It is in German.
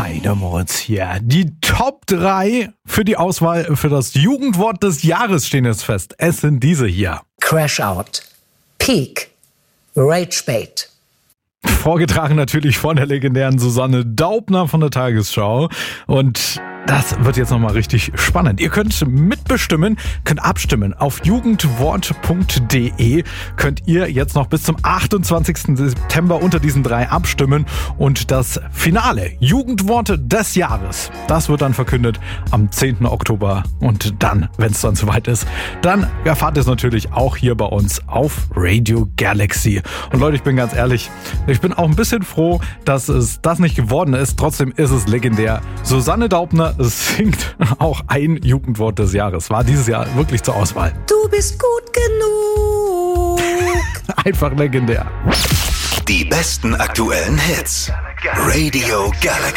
Heide Moritz hier. Die Top 3 für die Auswahl für das Jugendwort des Jahres stehen jetzt fest. Es sind diese hier. Crash Out, Peak, Ragebait. Vorgetragen natürlich von der legendären Susanne Daubner von der Tagesschau. Und das wird jetzt nochmal richtig spannend. Ihr könnt mitbestimmen, könnt abstimmen. Auf jugendwort.de könnt ihr jetzt noch bis zum 28. September unter diesen 3 abstimmen. Und das Finale, Jugendwort des Jahres, das wird dann verkündet am 10. Oktober. Und dann, wenn es dann soweit ist, dann erfahrt ihr es natürlich auch hier bei uns auf Radio Galaxy. Und Leute, ich bin ganz ehrlich, ich bin auch ein bisschen froh, dass es das nicht geworden ist. Trotzdem ist es legendär. Susanne Daubner singt auch ein Jugendwort des Jahres. War dieses Jahr wirklich zur Auswahl. Du bist gut genug. Einfach legendär. Die besten aktuellen Hits. Radio Galaxy.